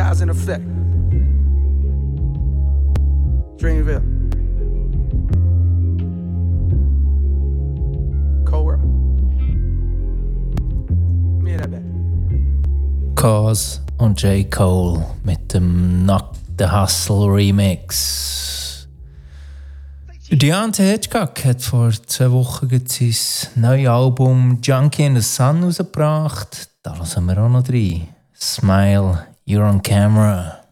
cause and effect. Dreamville. Cora. Mir that back. Cause und J. Cole mit dem Knock the Hustle Remix. Deontay Hitchcock hat vor 2 Wochen sein neues Album Junkie in the Sun rausgebracht. Da lassen wir auch noch rein. Smile, you're on camera.